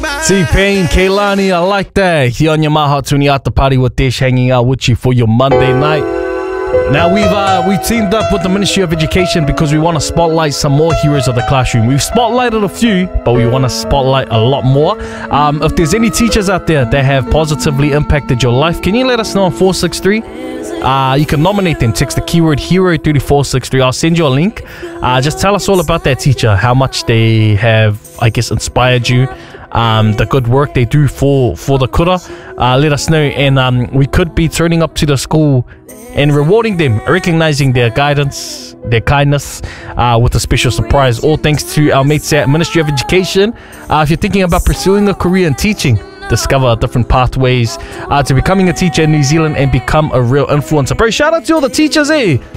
T-Pain, Kehlani, I like that. Here on your My Hot 20 After Party with Dish, hanging out with you for your Monday night. Now we've teamed up with the Ministry of Education because we want to spotlight some more heroes of the classroom. We've spotlighted a few, but we want to spotlight a lot more. If there's any teachers out there that have positively impacted your life, can you let us know on 463? You can nominate them. Text the keyword hero 3463. I'll send you a link. Just tell us all about that teacher, how much they have, I guess, inspired you. The good work they do for the kura. Let us know, and we could be turning up to the school and rewarding them, recognizing their guidance, their kindness, with a special surprise. All thanks to our mates at Ministry of Education. If you're thinking about pursuing a career in teaching, discover different pathways to becoming a teacher in New Zealand and become a real influencer. Bro, shout out to all the teachers, eh?